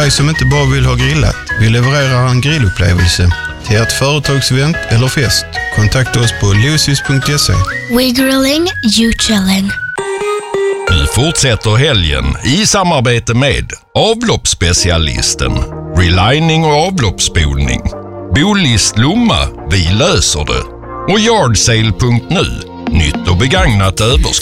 dig som inte bara vill ha grillat. Vi levererar en grillupplevelse till ert företagsevent eller fest. Kontakta oss på leosis.se. We grilling, you chilling. Nu fortsätter helgen i samarbete med avloppsspecialisten, relining och avloppsspolning, Bolist Lomma, vi löser det, och Yardsale.nu, nytt och begagnat överskott.